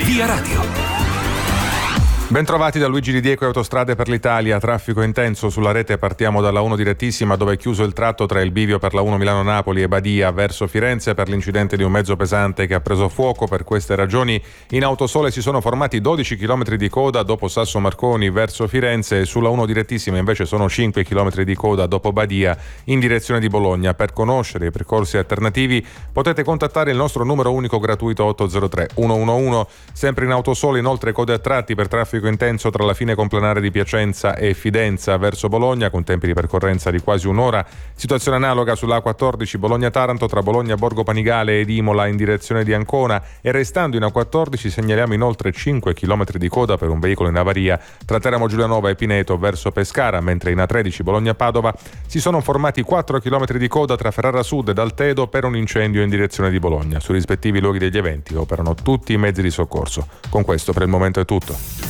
Via Radio. Bentrovati da Luigi Di Diego e Autostrade per l'Italia. Traffico intenso sulla rete, partiamo dalla 1 direttissima dove è chiuso il tratto tra il bivio per la 1 Milano-Napoli e Badia verso Firenze per l'incidente di un mezzo pesante che ha preso fuoco. Per queste ragioni in Autosole si sono formati 12 km di coda dopo Sasso Marconi verso Firenze e sulla 1 direttissima invece sono 5 km di coda dopo Badia in direzione di Bologna. Per conoscere i percorsi alternativi potete contattare il nostro numero unico gratuito 803 111. Sempre in Autosole inoltre code a tratti per traffico intenso tra la fine complanare di Piacenza e Fidenza verso Bologna con tempi di percorrenza di quasi un'ora. Situazione analoga sulla A14 Bologna-Taranto tra Bologna Borgo Panigale ed Imola in direzione di Ancona, e restando in A14 segnaliamo inoltre 5 km di coda per un veicolo in avaria tra Teramo Giulianova e Pineto verso Pescara, mentre in A13 Bologna-Padova si sono formati 4 km di coda tra Ferrara Sud ed Altedo per un incendio in direzione di Bologna. Sui rispettivi luoghi degli eventi operano tutti i mezzi di soccorso. Con questo per il momento è tutto.